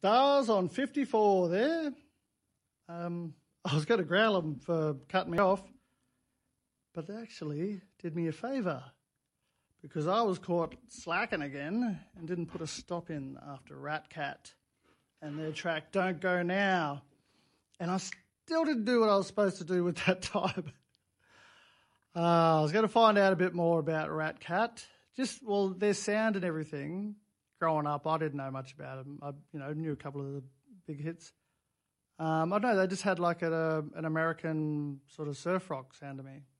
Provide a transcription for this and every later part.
Stars on 54 there. I was going to growl them for cutting me off, but they actually did me a favour because I was caught slacking again and didn't put a stop in after Rat Cat and their track Don't Go Now. And I still didn't do what I was supposed to do with that time. I was going to find out a bit more about Rat Cat. Their sound and everything. Growing up, I didn't know much about them. I knew a couple of the big hits. I don't know, they just had like an American sort of surf rock sound to me.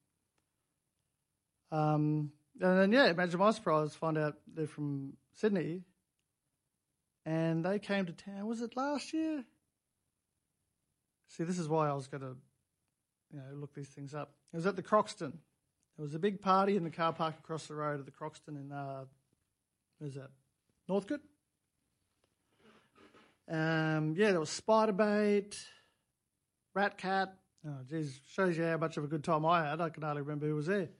And then, imagine my surprise to find out they're from Sydney. And they came to town, was it last year? See, this is why I was going to, look these things up. It was at the Croxton. There was a big party in the car park across the road at the Croxton in, where's that? Northcote? There was Spiderbait, Rat Cat. Oh, geez, shows you how much of a good time I had. I can hardly remember who was there.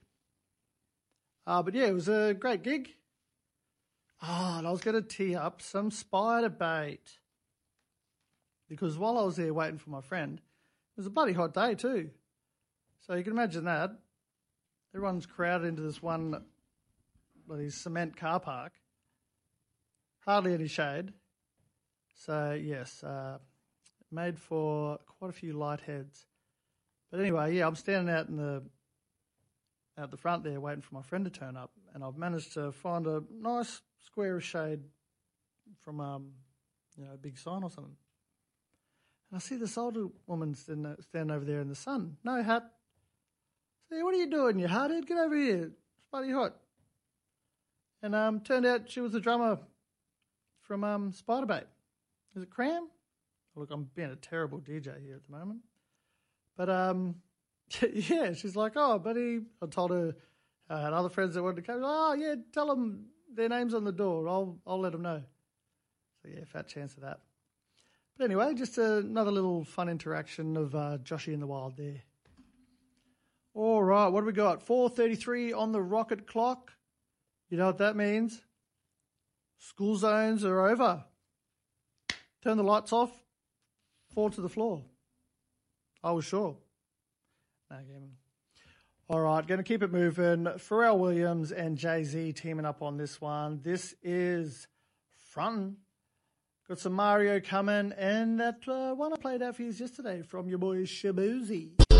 It was a great gig. And I was going to tee up some Spiderbait because while I was there waiting for my friend, it was a bloody hot day too. So you can imagine that. Everyone's crowded into this one bloody cement car park. Hardly any shade. So, yes, made for quite a few light heads. But anyway, I'm standing out out the front there waiting for my friend to turn up, and I've managed to find a nice square of shade from, a big sign or something. And I see this older woman standing over there in the sun, no hat. I say, what are you doing, you hardhead? Get over here. It's bloody hot. And turned out she was the drummer from Spiderbait. Is it Cram? Look, I'm being a terrible DJ here at the moment. But, she's like, oh, buddy. I told her I had other friends that wanted to come. Oh, yeah, tell them their name's on the door. I'll let them know. So, fat chance of that. But anyway, just another little fun interaction of Joshy in the Wild there. All right, what do we got? 4:33 on the rocket clock. You know what that means? School zones are over. Turn the lights off, fall to the floor. I was sure. No, all right, going to keep it moving. Pharrell Williams and Jay-Z teaming up on this one. This is Frontin'. Got some Mario coming, and that one I played out for you yesterday from your boy Shabuzi.